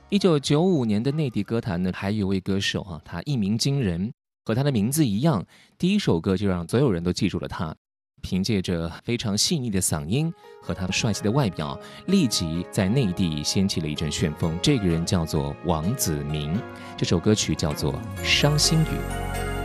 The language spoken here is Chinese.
1995年的内地歌坛呢，还有一位歌手他一鸣惊人，和他的名字一样，第一首歌就让所有人都记住了他。凭借着非常细腻的嗓音和他帅气的外表，立即在内地掀起了一阵旋风。这个人叫做王子明，这首歌曲叫做《伤心雨》。